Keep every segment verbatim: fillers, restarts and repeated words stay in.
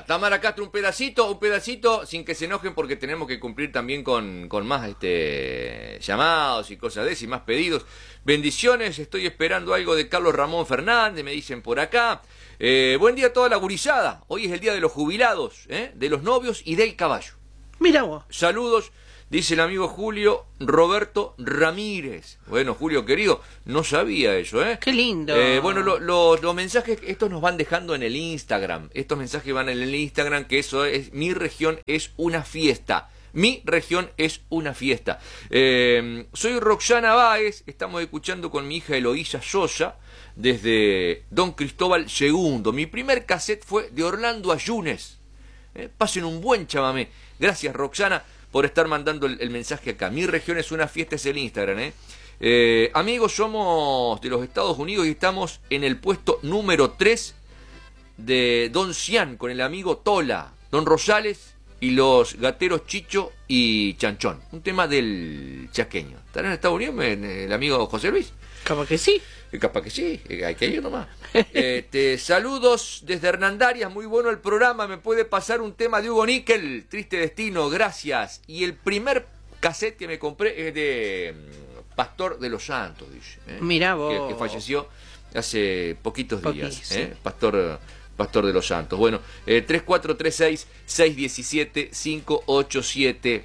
Tamara Castro, un pedacito, un pedacito, sin que se enojen porque tenemos que cumplir también con, con más este llamados y cosas de eso y más pedidos. Bendiciones, estoy esperando algo de Carlos Ramón Fernández, me dicen por acá. Eh, buen día a toda la gurizada. Hoy es el día de los jubilados, ¿eh? De los novios y del caballo. Mira vos. Saludos, dice el amigo Julio Roberto Ramírez. Bueno, Julio querido, no sabía eso, ¿eh? Qué lindo. Eh, bueno, lo, lo, los mensajes, estos nos van dejando en el Instagram. Estos mensajes van en el Instagram, que eso es, mi región es una fiesta. Mi región es una fiesta. Eh, soy Roxana Báez, estamos escuchando con mi hija Eloísa Sosa, desde Don Cristóbal segundo. Mi primer cassette fue de Orlando Ayunes. Eh, pasen un buen chamamé. Gracias, Roxana, por estar mandando el, el mensaje acá. Mi región es una fiesta, es el Instagram, ¿eh? Eh, amigos, somos de los Estados Unidos y estamos en el puesto número tres de Don Cian con el amigo Tola, Don Rosales y los gateros Chicho y Chanchón. Un tema del chaqueño. ¿Estará en Estados Unidos el amigo José Luis? Como que sí. Capaz que sí, hay que ir nomás. Este, saludos desde Hernandarias, muy bueno el programa. ¿Me puede pasar un tema de Hugo Níquel? Triste Destino, gracias. Y el primer cassette que me compré es de Pastor de los Santos, dice. ¿eh? Mirá vos. Que, que falleció hace poquitos días. Poquís, ¿eh? sí. Pastor, Pastor de los Santos. Bueno, eh, tres cuatro tres seis, seis uno siete, cinco ocho siete.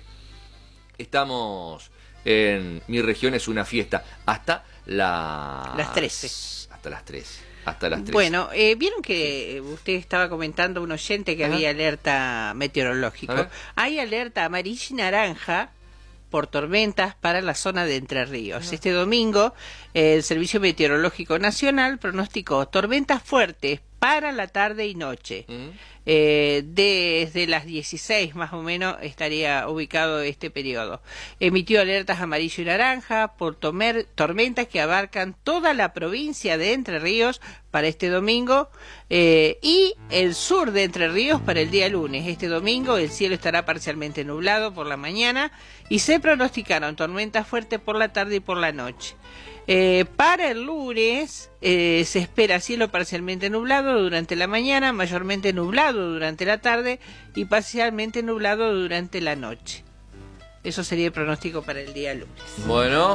Estamos en Mi Región es una fiesta. Hasta la... las trece. Hasta las trece. Hasta las trece. Bueno, eh, vieron que usted estaba comentando un oyente que Ajá. había alerta meteorológico. Hay alerta amarilla y naranja por tormentas para la zona de Entre Ríos. Ajá. Este domingo eh, el Servicio Meteorológico Nacional pronosticó tormentas fuertes para la tarde y noche. Uh-huh. Eh, desde las dieciséis más o menos estaría ubicado este periodo. Emitió alertas amarillo y naranja por tomer, tormentas que abarcan toda la provincia de Entre Ríos para este domingo eh, y el sur de Entre Ríos para el día lunes. Este domingo el cielo estará parcialmente nublado por la mañana y se pronosticaron tormentas fuertes por la tarde y por la noche. Eh, para el lunes eh, se espera cielo parcialmente nublado durante la mañana, mayormente nublado durante la tarde y parcialmente nublado durante la noche. Eso sería el pronóstico para el día lunes. Bueno.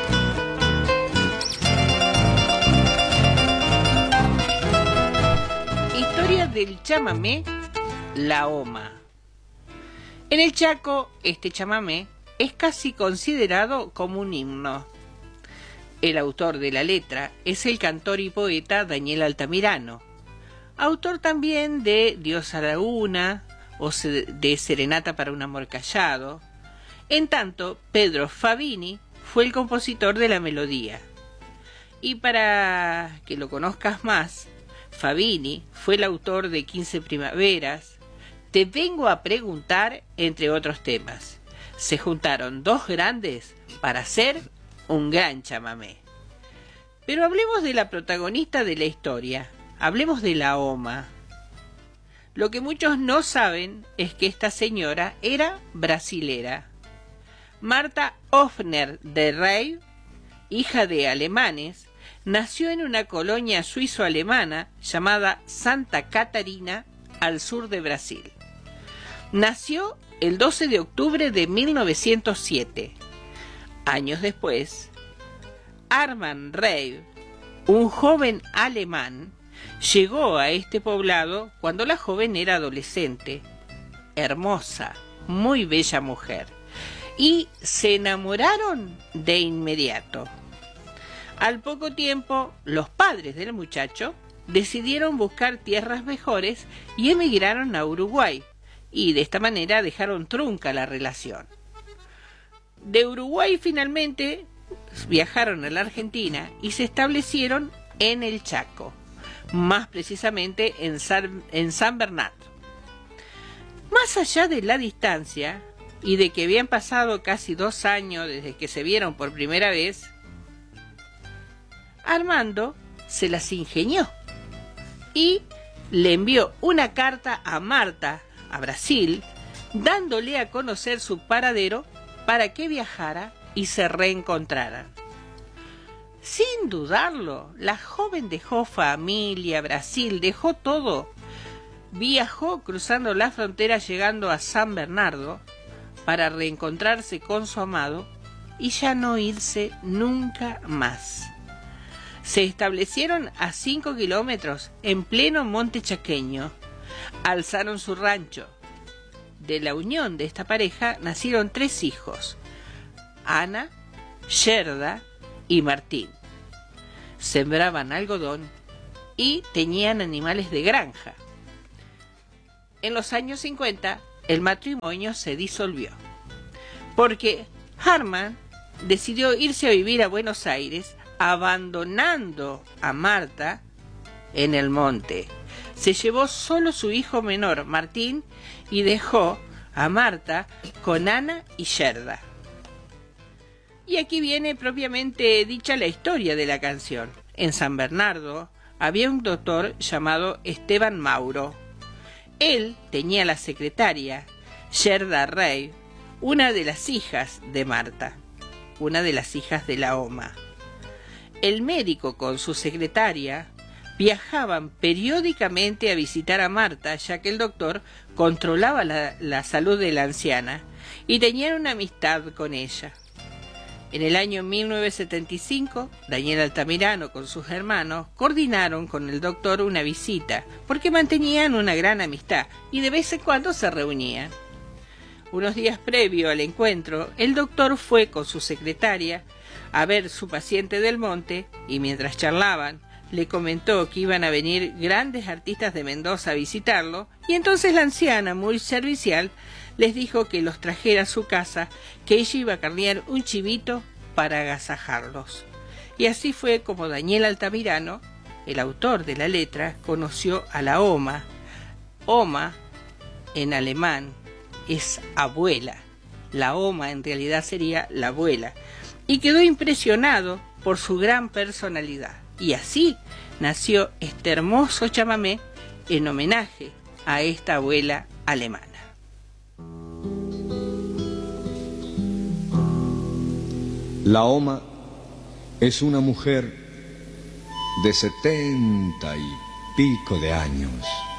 Historia del chamamé, la Oma. En el Chaco, este chamamé es casi considerado como un himno. El autor de la letra es el cantor y poeta Daniel Altamirano, autor también de Dios a la una o de Serenata para un amor callado. En tanto, Pedro Fabini fue el compositor de la melodía. Y para que lo conozcas más, Fabini fue el autor de quince primaveras, Te vengo a preguntar, entre otros temas. Se juntaron dos grandes para hacer un gran chamamé. Pero hablemos de la protagonista de la historia, hablemos de la Oma. Lo que muchos no saben es que esta señora era brasilera. Marta Hofner de Rey, hija de alemanes, nació en una colonia suizo-alemana llamada Santa Catarina, al sur de Brasil. Nació el doce de octubre de mil novecientos siete. Años después, Armand Reif, un joven alemán, llegó a este poblado cuando la joven era adolescente, hermosa, muy bella mujer, y se enamoraron de inmediato. Al poco tiempo, los padres del muchacho decidieron buscar tierras mejores y emigraron a Uruguay, y de esta manera dejaron trunca la relación. De Uruguay finalmente viajaron a la Argentina y se establecieron en el Chaco, más precisamente en San, en San Bernardo. Más allá de la distancia y de que habían pasado casi dos años desde que se vieron por primera vez, Armando se las ingenió y le envió una carta a Marta, a Brasil, dándole a conocer su paradero para que viajara y se reencontraran. Sin dudarlo, la joven dejó familia, Brasil, dejó todo. viajó cruzando la frontera llegando a San Bernardo para reencontrarse con su amado y ya no irse nunca más. Se establecieron a cinco kilómetros en pleno monte chaqueño. Alzaron su rancho. De la unión de esta pareja nacieron tres hijos: Ana, Yerda y Martín. Sembraban algodón y tenían animales de granja. En los años cincuenta, el matrimonio se disolvió, porque Harman decidió irse a vivir a Buenos Aires, abandonando a Marta en el monte. Se llevó solo su hijo menor, Martín, y dejó a Marta con Ana y Yerda. Y aquí viene propiamente dicha la historia de la canción. En San Bernardo había un doctor llamado Esteban Mauro. Él tenía la secretaria, Yerda Rey, una de las hijas de Marta, una de las hijas de la O M A. El médico con su secretaria viajaban periódicamente a visitar a Marta, ya que el doctor controlaba la, la salud de la anciana y tenían una amistad con ella. En el año mil novecientos setenta y cinco, Daniel Altamirano con sus hermanos coordinaron con el doctor una visita, porque mantenían una gran amistad y de vez en cuando se reunían. Unos días previo al encuentro, el doctor fue con su secretaria a ver su paciente del monte y mientras charlaban, le comentó que iban a venir grandes artistas de Mendoza a visitarlo y entonces la anciana, muy servicial, les dijo que los trajera a su casa, que ella iba a carnear un chivito para agasajarlos. Y así fue como Daniel Altamirano, el autor de la letra, conoció a la O M A. O M A en alemán es abuela. La O M A en realidad sería la abuela. Y quedó impresionado por su gran personalidad. Y así nació este hermoso chamamé en homenaje a esta abuela alemana. La O M A es una mujer de setenta y pico de años.